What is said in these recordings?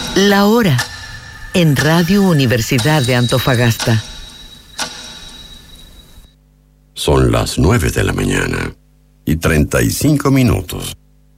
La hora en Radio Universidad de Antofagasta. Son las 9 de la mañana y 35 minutos.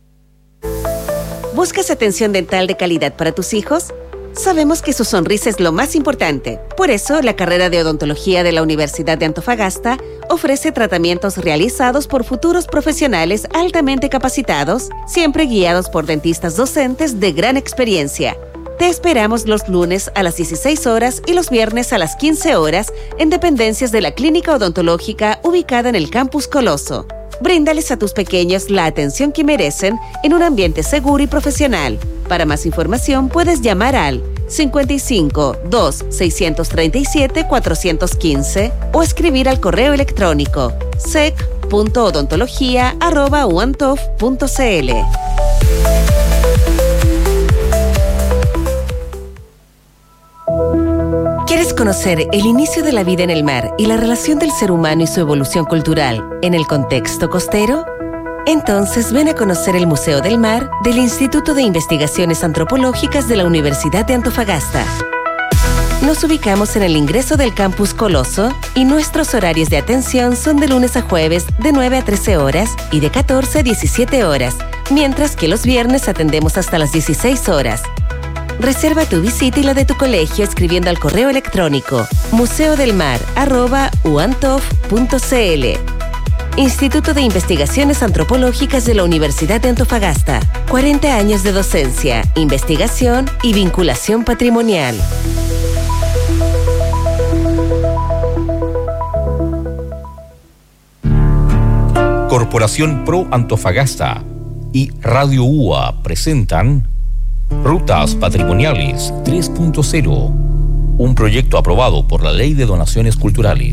¿Buscas atención dental de calidad para tus hijos? Sabemos que su sonrisa es lo más importante. Por eso, la carrera de odontología de la Universidad de Antofagasta ofrece tratamientos realizados por futuros profesionales altamente capacitados, siempre guiados por dentistas docentes de gran experiencia. Te esperamos los lunes a las 16 horas y los viernes a las 15 horas en dependencias de la Clínica Odontológica ubicada en el Campus Coloso. Bríndales a tus pequeños la atención que merecen en un ambiente seguro y profesional. Para más información puedes llamar al 55 2 637 415 o escribir al correo electrónico sec.odontología@uantof.cl. ¿Quieres conocer el inicio de la vida en el mar y la relación del ser humano y su evolución cultural en el contexto costero? Entonces ven a conocer el Museo del Mar del Instituto de Investigaciones Antropológicas de la Universidad de Antofagasta. Nos ubicamos en el ingreso del Campus Coloso y nuestros horarios de atención son de lunes a jueves de 9 a 13 horas y de 14 a 17 horas, mientras que los viernes atendemos hasta las 16 horas. Reserva tu visita y la de tu colegio escribiendo al correo electrónico museodelmar@uantof.cl. Instituto de Investigaciones Antropológicas de la Universidad de Antofagasta. 40 años de docencia, investigación y vinculación patrimonial. Corporación Pro Antofagasta y Radio UA presentan Rutas Patrimoniales 3.0, un proyecto aprobado por la Ley de Donaciones Culturales.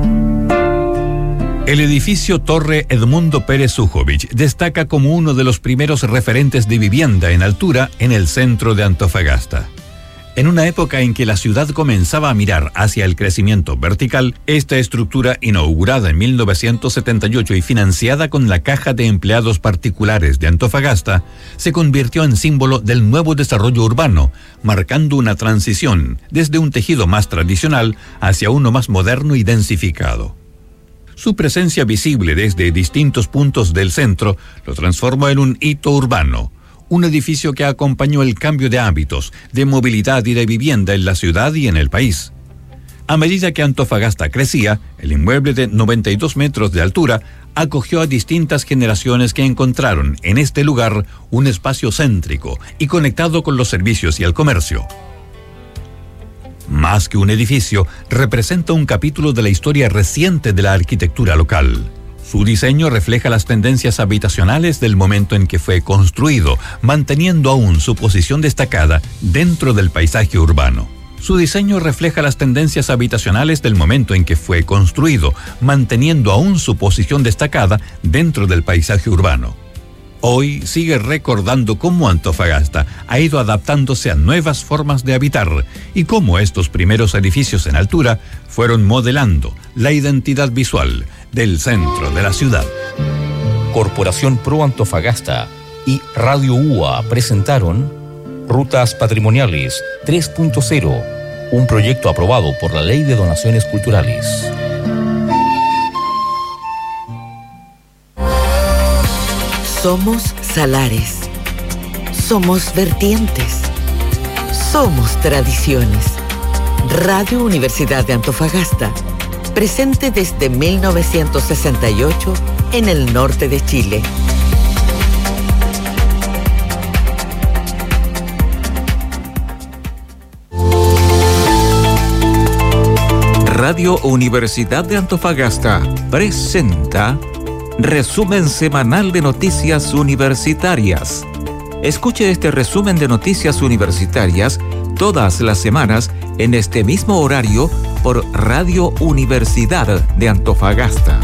El edificio Torre Edmundo Pérez Ujovich destaca como uno de los primeros referentes de vivienda en altura en el centro de Antofagasta. En una época en que la ciudad comenzaba a mirar hacia el crecimiento vertical, esta estructura, inaugurada en 1978 y financiada con la Caja de Empleados Particulares de Antofagasta, se convirtió en símbolo del nuevo desarrollo urbano, marcando una transición desde un tejido más tradicional hacia uno más moderno y densificado. Su presencia visible desde distintos puntos del centro lo transformó en un hito urbano, un edificio que acompañó el cambio de hábitos, de movilidad y de vivienda en la ciudad y en el país. A medida que Antofagasta crecía, el inmueble de 92 metros de altura acogió a distintas generaciones que encontraron en este lugar un espacio céntrico y conectado con los servicios y el comercio. Más que un edificio, representa un capítulo de la historia reciente de la arquitectura local. Su diseño refleja las tendencias habitacionales del momento en que fue construido, manteniendo aún su posición destacada dentro del paisaje urbano. Su diseño refleja las tendencias habitacionales del momento en que fue construido, manteniendo aún su posición destacada dentro del paisaje urbano. Hoy sigue recordando cómo Antofagasta ha ido adaptándose a nuevas formas de habitar y cómo estos primeros edificios en altura fueron modelando la identidad visual del centro de la ciudad. Corporación Pro Antofagasta y Radio UA presentaron Rutas Patrimoniales 3.0, un proyecto aprobado por la Ley de Donaciones Culturales. Somos salares, somos vertientes, somos tradiciones. Radio Universidad de Antofagasta, presente desde 1968 en el norte de Chile. Radio Universidad de Antofagasta presenta Resumen semanal de noticias universitarias. Escuche este resumen de noticias universitarias todas las semanas en este mismo horario por Radio Universidad de Antofagasta.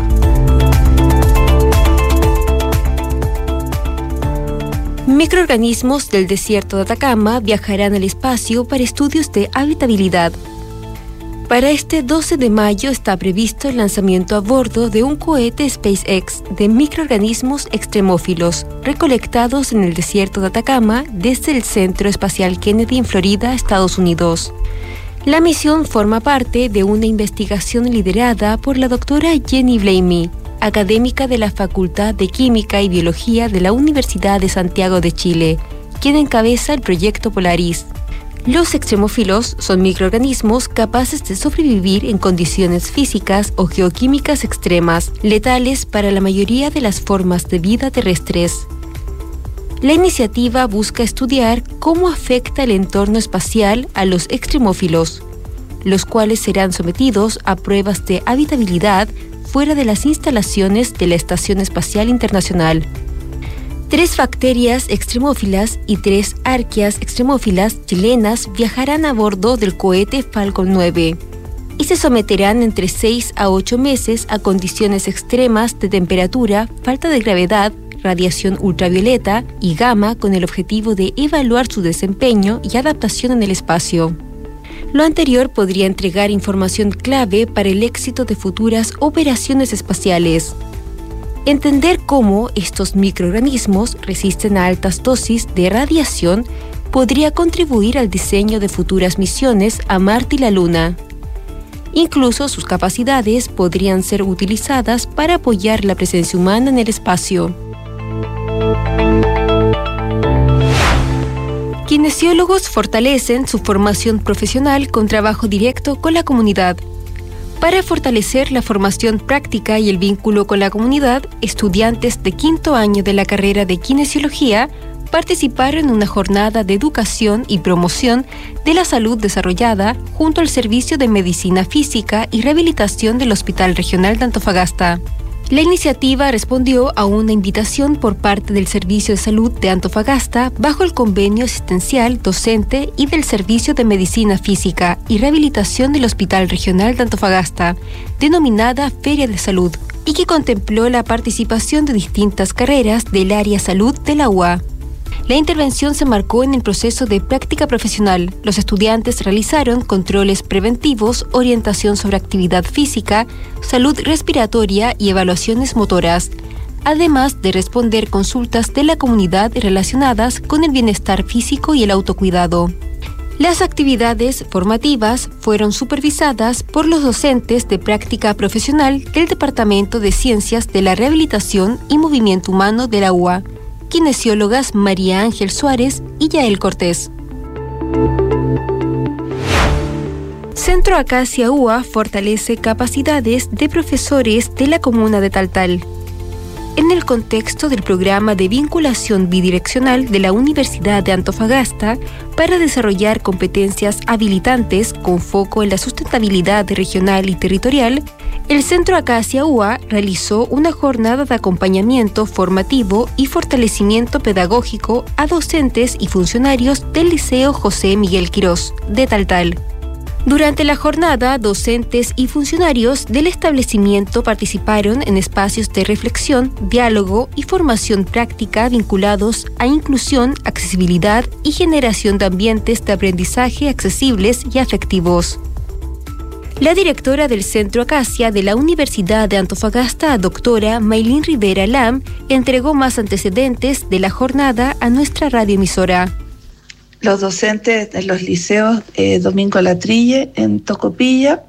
Microorganismos del desierto de Atacama viajarán al espacio para estudios de habitabilidad. Para este 12 de mayo está previsto el lanzamiento a bordo de un cohete SpaceX de microorganismos extremófilos recolectados en el desierto de Atacama desde el Centro Espacial Kennedy en Florida, Estados Unidos. La misión forma parte de una investigación liderada por la doctora Jenny Blamey, académica de la Facultad de Química y Biología de la Universidad de Santiago de Chile, quien encabeza el proyecto Polaris. Los extremófilos son microorganismos capaces de sobrevivir en condiciones físicas o geoquímicas extremas, letales para la mayoría de las formas de vida terrestres. La iniciativa busca estudiar cómo afecta el entorno espacial a los extremófilos, los cuales serán sometidos a pruebas de habitabilidad fuera de las instalaciones de la Estación Espacial Internacional. 3 bacterias extremófilas y 3 arqueas extremófilas chilenas viajarán a bordo del cohete Falcon 9 y se someterán entre 6 a 8 meses a condiciones extremas de temperatura, falta de gravedad, radiación ultravioleta y gamma con el objetivo de evaluar su desempeño y adaptación en el espacio. Lo anterior podría entregar información clave para el éxito de futuras operaciones espaciales. Entender cómo estos microorganismos resisten a altas dosis de radiación podría contribuir al diseño de futuras misiones a Marte y la Luna. Incluso sus capacidades podrían ser utilizadas para apoyar la presencia humana en el espacio. Kinesiólogos fortalecen su formación profesional con trabajo directo con la comunidad. Para fortalecer la formación práctica y el vínculo con la comunidad, estudiantes de 5º año de la carrera de Kinesiología participaron en una jornada de educación y promoción de la salud desarrollada junto al Servicio de Medicina Física y Rehabilitación del Hospital Regional de Antofagasta. La iniciativa respondió a una invitación por parte del Servicio de Salud de Antofagasta bajo el convenio asistencial docente y del Servicio de Medicina Física y Rehabilitación del Hospital Regional de Antofagasta, denominada Feria de Salud, y que contempló la participación de distintas carreras del área salud de la UA. La intervención se marcó en el proceso de práctica profesional. Los estudiantes realizaron controles preventivos, orientación sobre actividad física, salud respiratoria y evaluaciones motoras, además de responder consultas de la comunidad relacionadas con el bienestar físico y el autocuidado. Las actividades formativas fueron supervisadas por los docentes de práctica profesional del Departamento de Ciencias de la Rehabilitación y Movimiento Humano de la UA, kinesiólogas María Ángel Suárez y Yael Cortés. Centro Acacia UA fortalece capacidades de profesores de la comuna de Taltal. En el contexto del programa de vinculación bidireccional de la Universidad de Antofagasta para desarrollar competencias habilitantes con foco en la sustentabilidad regional y territorial, el Centro Acacia UA realizó una jornada de acompañamiento formativo y fortalecimiento pedagógico a docentes y funcionarios del Liceo José Miguel Quirós, de Taltal. Durante la jornada, docentes y funcionarios del establecimiento participaron en espacios de reflexión, diálogo y formación práctica vinculados a inclusión, accesibilidad y generación de ambientes de aprendizaje accesibles y afectivos. La directora del Centro Acacia de la Universidad de Antofagasta, doctora Maylin Rivera Lam, entregó más antecedentes de la jornada a nuestra radioemisora. Los docentes de los liceos Domingo Latrille en Tocopilla,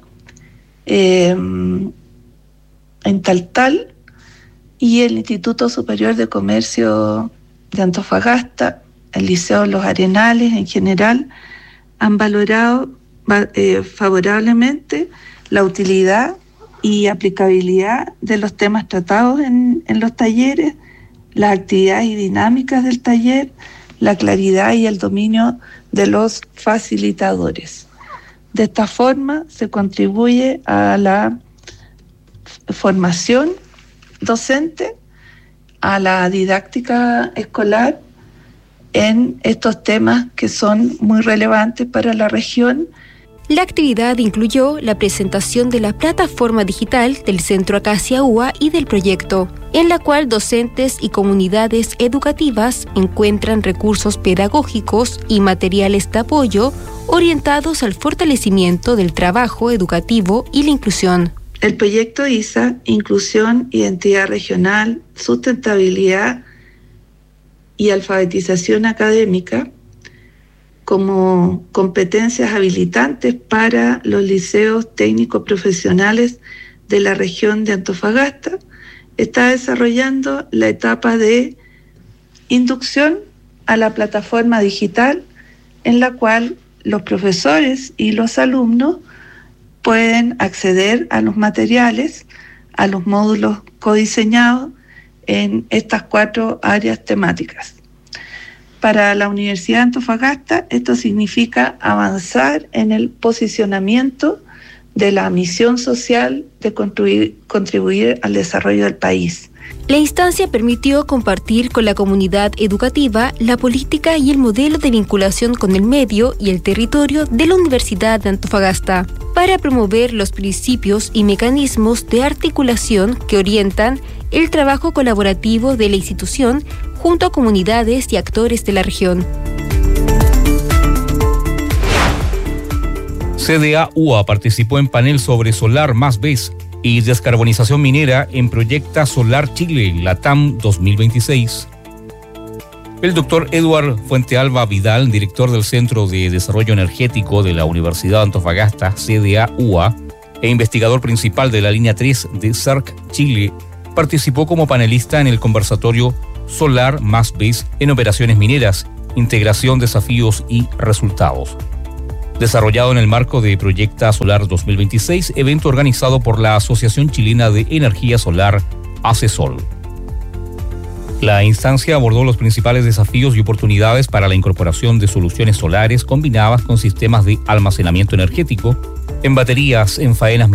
en Taltal, y el Instituto Superior de Comercio de Antofagasta, el Liceo Los Arenales en general, han valorado favorablemente la utilidad y aplicabilidad de los temas tratados en los talleres, las actividades y dinámicas del taller, la claridad y el dominio de los facilitadores. De esta forma se contribuye a la formación docente, a la didáctica escolar en estos temas que son muy relevantes para la región. La actividad incluyó la presentación de la plataforma digital del Centro Acacia UA y del proyecto, en la cual docentes y comunidades educativas encuentran recursos pedagógicos y materiales de apoyo orientados al fortalecimiento del trabajo educativo y la inclusión. El proyecto ISA, Inclusión, Identidad Regional, Sustentabilidad y Alfabetización Académica, como competencias habilitantes para los liceos técnicos profesionales de la región de Antofagasta, está desarrollando la etapa de inducción a la plataforma digital en la cual los profesores y los alumnos pueden acceder a los materiales, a los módulos codiseñados en estas 4 áreas temáticas. Para la Universidad de Antofagasta, esto significa avanzar en el posicionamiento de la misión social de contribuir al desarrollo del país. La instancia permitió compartir con la comunidad educativa la política y el modelo de vinculación con el medio y el territorio de la Universidad de Antofagasta, para promover los principios y mecanismos de articulación que orientan el trabajo colaborativo de la institución junto a comunidades y actores de la región. CDA-UA participó en panel sobre solar más BES y descarbonización minera en Proyecta Solar Chile, LATAM 2026. El doctor Eduard Fuentealba Vidal, director del Centro de Desarrollo Energético de la Universidad de Antofagasta, CDA-UA, e investigador principal de la línea 3 de CERC Chile, participó como panelista en el conversatorio Solar más BES en operaciones mineras, integración, desafíos y resultados, desarrollado en el marco de Proyecta Solar 2026, evento organizado por la Asociación Chilena de Energía Solar, ACESOL. La instancia abordó los principales desafíos y oportunidades para la incorporación de soluciones solares combinadas con sistemas de almacenamiento energético en baterías en faenas